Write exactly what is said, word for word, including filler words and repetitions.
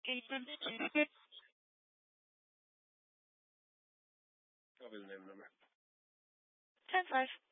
What was the name and number? Ten five.